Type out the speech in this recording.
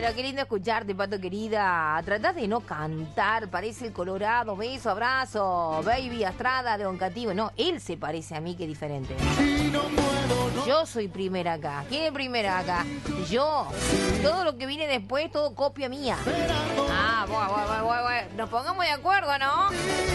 Bueno, qué lindo escucharte, Pato querida. Tratás de no cantar, parece el Colorado. Beso, abrazo. Baby Astrada de Don Cativo. No, él se parece a mí, que diferente. Yo soy primera acá. ¿Quién es primera acá? Yo. Todo lo que viene después, todo copia mía. Ah, bueno. Nos pongamos de acuerdo, ¿no?